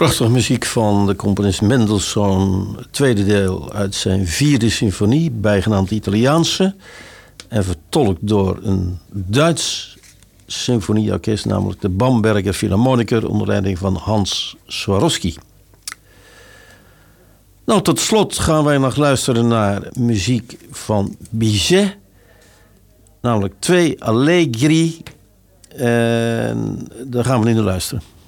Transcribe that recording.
Prachtige muziek van de componist Mendelssohn. Het tweede deel uit zijn 4e symfonie, bijgenaamd de Italiaanse. En vertolkt door een Duits symfonieorkest, namelijk de Bamberger Philharmoniker, onder leiding van Hans Swarowski. Nou, tot slot gaan wij nog luisteren naar muziek van Bizet. Namelijk 2 Allegri. En daar gaan we nu naar luisteren.